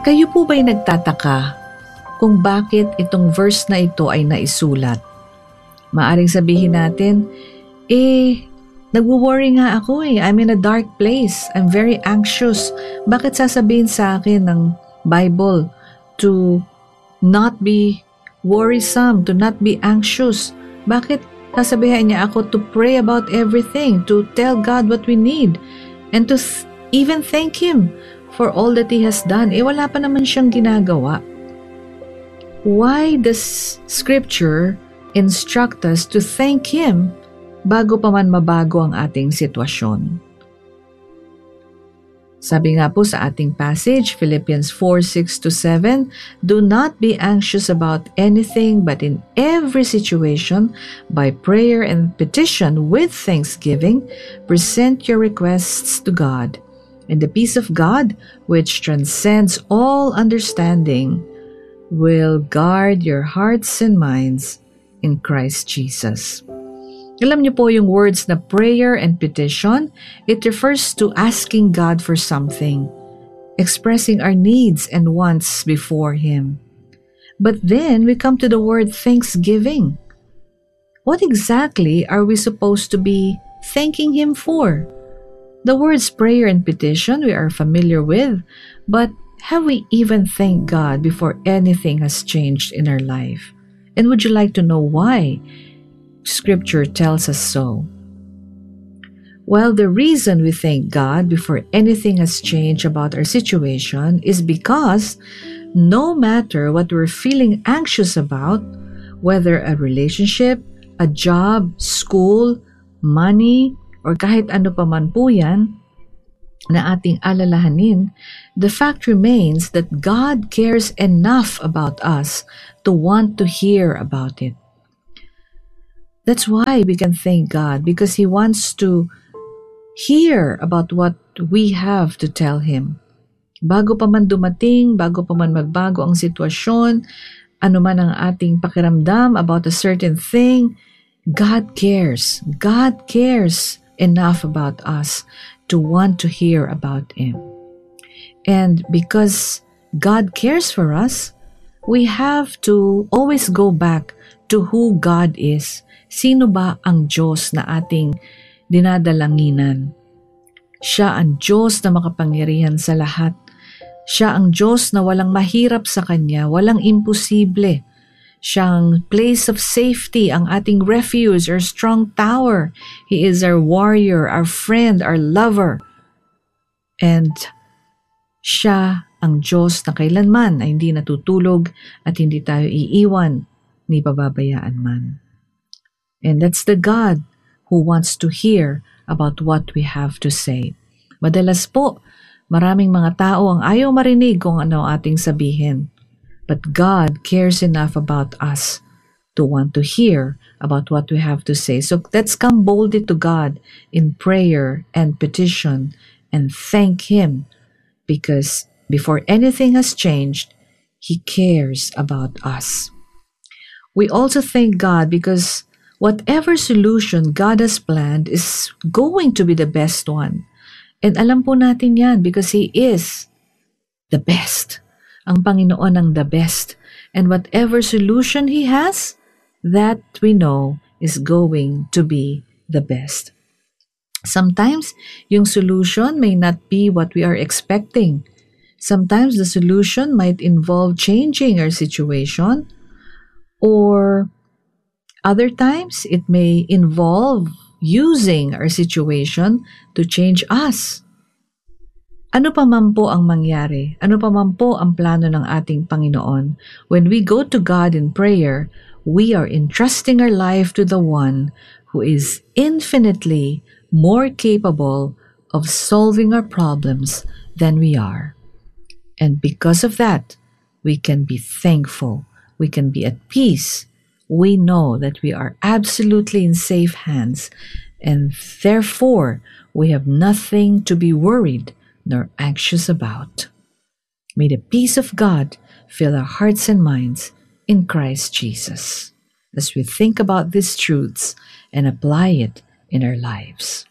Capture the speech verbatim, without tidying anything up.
Kayo po ba'y nagtataka kung bakit itong verse na ito ay naisulat? Maaring sabihin natin, eh, nagwo-worry nga ako eh. I'm in a dark place. I'm very anxious. Bakit sasabihin sa akin ng Bible to not be worrisome, to not be anxious? Bakit sasabihin niya ako to pray about everything, to tell God what we need, and to th- even thank Him for all that He has done? Eh, wala pa naman siyang ginagawa. Why does Scripture instruct us to thank Him bago pa man mabago ang ating sitwasyon? Sabi nga po sa ating passage, Philippians four, six to seven, "Do not be anxious about anything, but in every situation, by prayer and petition with thanksgiving, present your requests to God. And the peace of God, which transcends all understanding, will guard your hearts and minds in Christ Jesus." Alam niyo po yung words na prayer and petition, it refers to asking God for something, expressing our needs and wants before Him. But then we come to the word thanksgiving. What exactly are we supposed to be thanking Him for? The words prayer and petition we are familiar with, but have we even thanked God before anything has changed in our life? And would you like to know why Scripture tells us so? Well, the reason we thank God before anything has changed about our situation is because no matter what we're feeling anxious about, whether a relationship, a job, school, money, or kahit ano pa man po yan na ating alalahanin, the fact remains that God cares enough about us to want to hear about it. That's why we can thank God, because He wants to hear about what we have to tell Him. Bago pa man dumating, bago pa man magbago ang sitwasyon, ano man ang ating pakiramdam about a certain thing, God cares. God cares enough about us to want to hear about Him. And because God cares for us, we have to always go back to who God is. Sino ba ang Diyos na ating dinadalanginan? Siya ang Diyos na makapangyarihan sa lahat. Siya ang Diyos na walang mahirap sa Kanya, walang imposible. Siyang place of safety, ang ating refuge, our strong tower. He is our warrior, our friend, our lover. And siya ang Diyos na kailanman ay hindi natutulog at hindi tayo iiwan ni pababayaan man. And that's the God who wants to hear about what we have to say. Madalas po, maraming mga tao ang ayaw marinig kung ano ating sabihin. But God cares enough about us to want to hear about what we have to say. So let's come boldly to God in prayer and petition and thank Him, because before anything has changed, He cares about us. We also thank God because whatever solution God has planned is going to be the best one. And alam po natin yan because He is the best. Ang Panginoon ang the best. And whatever solution He has, that we know is going to be the best. Sometimes, yung solution may not be what we are expecting. Sometimes the solution might involve changing our situation, or other times it may involve using our situation to change us. Ano pa man po ang mangyari, ano pa man po ang plano ng ating Panginoon, when we go to God in prayer, we are entrusting our life to the one who is infinitely more capable of solving our problems than we are. And because of that, we can be thankful, we can be at peace. We know that we are absolutely in safe hands, and therefore we have nothing to be worried nor anxious about. May the peace of God fill our hearts and minds in Christ Jesus as we think about these truths and apply it in our lives.